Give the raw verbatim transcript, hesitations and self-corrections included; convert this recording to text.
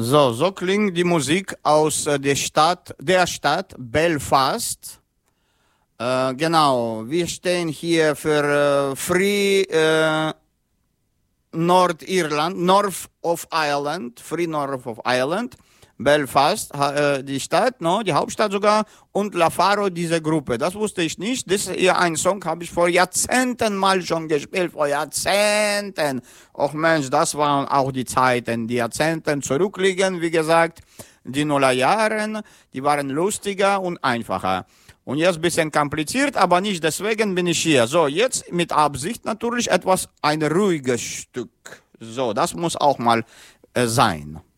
So, so klingt die Musik aus äh, der Stadt, der Stadt Belfast. Äh, genau, wir stehen hier für äh, Free äh, Nordirland, North of Ireland, Free North of Ireland, Belfast, äh, die Stadt, no, die Hauptstadt sogar, und La Faro, diese Gruppe. Das wusste ich nicht. Das ist hier ein Song, habe ich vor Jahrzehnten mal schon gespielt, vor Jahrzehnten. Och Mensch, das waren auch die Zeiten, die Jahrzehnten zurückliegen, wie gesagt. Die Nullerjahren, die waren lustiger und einfacher. Und jetzt ein bisschen kompliziert, aber nicht deswegen bin ich hier. So, jetzt mit Absicht natürlich etwas, ein ruhiges Stück. So, das muss auch mal äh, sein.